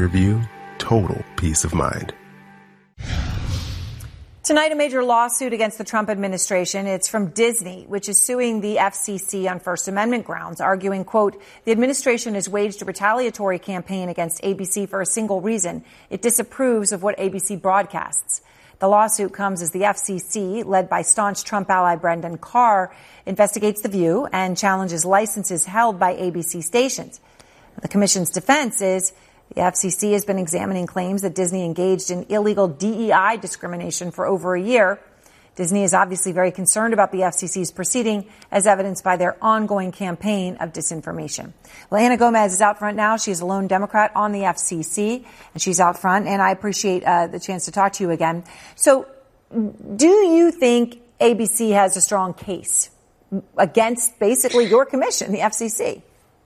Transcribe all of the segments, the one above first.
View, total peace of mind. Tonight, a major lawsuit against the Trump administration. It's from Disney, which is suing the FCC on First Amendment grounds, arguing, quote, the administration has waged a retaliatory campaign against ABC for a single reason. It disapproves of what ABC broadcasts. The lawsuit comes as the FCC, led by staunch Trump ally Brendan Carr, investigates The View and challenges licenses held by ABC stations. The commission's defense is the FCC has been examining claims that Disney engaged in illegal DEI discrimination for over a year. Disney is obviously very concerned about the FCC's proceeding, as evidenced by their ongoing campaign of disinformation. Well, Ana Gomez is out front now. She's a lone Democrat on the FCC, and she's out front, and I appreciate the chance to talk to you again. So do you think ABC has a strong case against basically your commission, the FCC?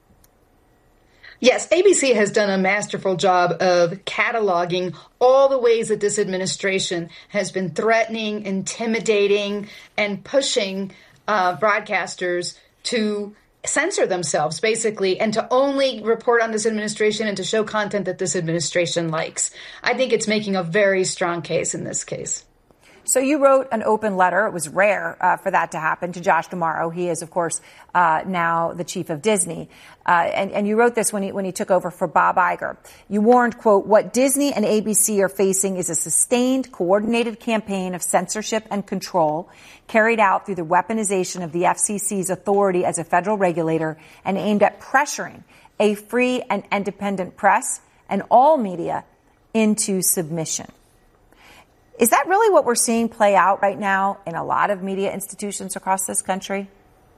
Yes, ABC has done a masterful job of cataloging all the ways that this administration has been threatening, intimidating, and pushing broadcasters to censor themselves, basically, and to only report on this administration and to show content that this administration likes. I think it's making a very strong case in this case. So you wrote an open letter. It was rare for that to happen to Josh D'Amaro. He is, of course, now the chief of Disney. And you wrote this when he took over for Bob Iger. You warned, quote, what Disney and ABC are facing is a sustained, coordinated campaign of censorship and control carried out through the weaponization of the FCC's authority as a federal regulator and aimed at pressuring a free and independent press and all media into submission. Is that really what we're seeing play out right now in a lot of media institutions across this country?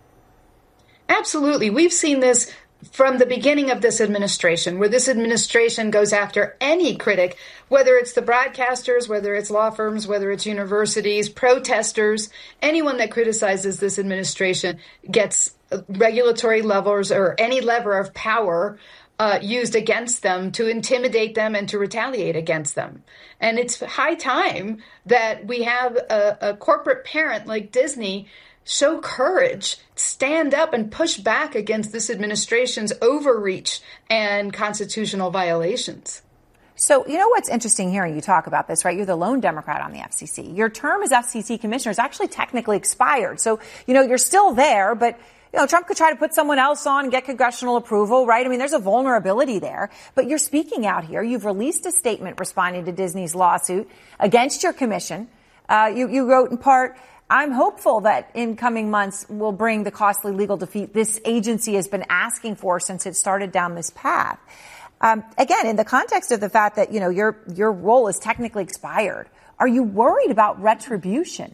Absolutely. We've seen this from the beginning of this administration, where this administration goes after any critic, whether it's the broadcasters, whether it's law firms, whether it's universities, protesters, anyone that criticizes this administration gets regulatory levers or any lever of power used against them to intimidate them and to retaliate against them. And it's high time that we have a corporate parent like Disney show courage, stand up and push back against this administration's overreach and constitutional violations. So, you know what's interesting hearing you talk about this, right? You're the lone Democrat on the FCC. Your term as FCC commissioner is actually technically expired. So, you're still there, but Trump could try to put someone else on and get congressional approval, right? I mean, there's a vulnerability there. But you're speaking out here. You've released a statement responding to Disney's lawsuit against your commission. You wrote in part, I'm hopeful that in coming months will bring the costly legal defeat this agency has been asking for since it started down this path. Again, in the context of the fact that, your role is technically expired, are you worried about retribution?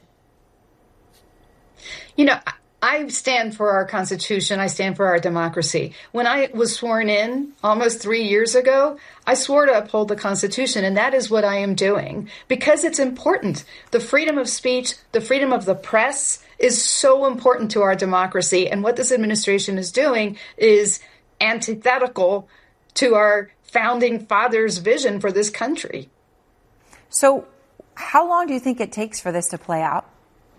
I stand for our Constitution. I stand for our democracy. When I was sworn in almost 3 years ago, I swore to uphold the Constitution, and that is what I am doing because it's important. The freedom of speech, the freedom of the press is so important to our democracy, and what this administration is doing is antithetical to our founding fathers' vision for this country. So how long do you think it takes for this to play out?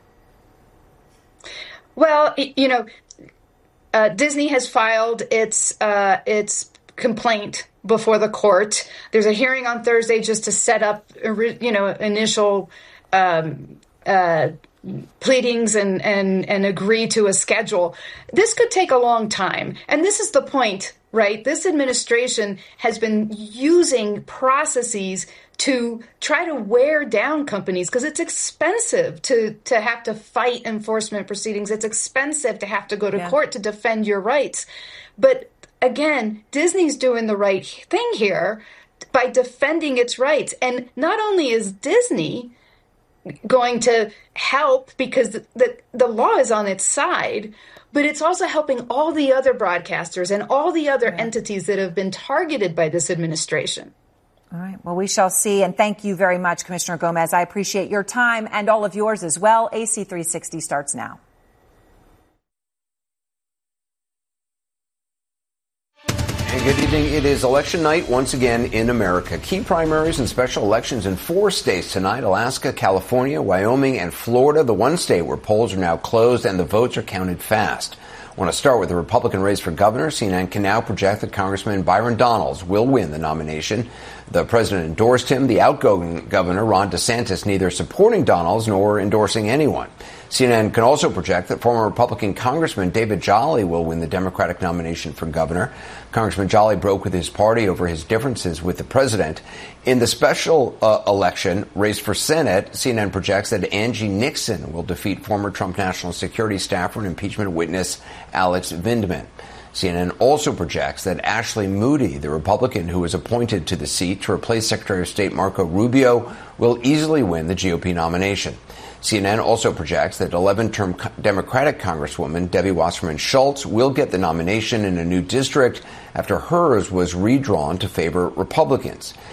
Well, Disney has filed its complaint before the court. There's a hearing on Thursday just to set up, initial pleadings and agree to a schedule. This could take a long time. And this is the point, right? This administration has been using processes to try to wear down companies because it's expensive to have to fight enforcement proceedings. It's expensive to have to go to court to defend your rights. But again, Disney's doing the right thing here by defending its rights. And not only is Disney going to help because the law is on its side, but it's also helping all the other broadcasters and all the other entities that have been targeted by this administration. All right. Well, we shall see. And thank you very much, Commissioner Gomez. I appreciate your time and all of yours as well. AC 360 starts now. And good evening. It is election night once again in America. Key primaries and special elections in 4 states tonight: Alaska, California, Wyoming, and Florida, the one state where polls are now closed and the votes are counted fast. I want to start with the Republican race for governor. CNN can now project that Congressman Byron Donalds will win the nomination. The president endorsed him. The outgoing governor, Ron DeSantis, neither supporting Donalds nor endorsing anyone. CNN can also project that former Republican Congressman David Jolly will win the Democratic nomination for governor. Congressman Jolly broke with his party over his differences with the president. In the special election race for Senate, CNN projects that Angie Nixon will defeat former Trump national security staffer and impeachment witness Alex Vindman. CNN also projects that Ashley Moody, the Republican who was appointed to the seat to replace Secretary of State Marco Rubio, will easily win the GOP nomination. CNN also projects that 11-term Democratic Congresswoman Debbie Wasserman Schultz will get the nomination in a new district after hers was redrawn to favor Republicans.